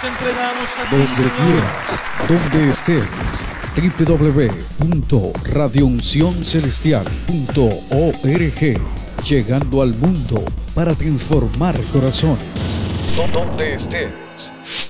entregamos a ti, Donde Señor. quieras, donde estés. www.radiouncioncelestial.org, llegando al mundo para transformar corazones. Donde estés.